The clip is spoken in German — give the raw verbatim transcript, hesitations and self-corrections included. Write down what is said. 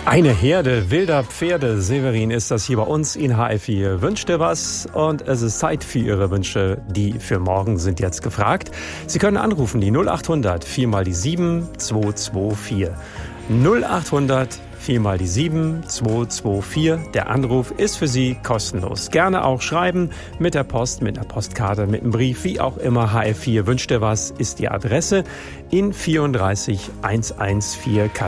Eine Herde wilder Pferde, Severin, ist das hier bei uns in H F vier. Wünscht ihr was? Und es ist Zeit für Ihre Wünsche. Die für morgen sind jetzt gefragt. Sie können anrufen, die null achthundert vier mal die sieben zwei zwei vier. null achthundert vier mal die sieben zwei zwei vier. Der Anruf ist für Sie kostenlos. Gerne auch schreiben mit der Post, mit einer Postkarte, mit einem Brief, wie auch immer. H F vier Wünscht ihr was ist die Adresse in vierunddreißig hundertvierzehn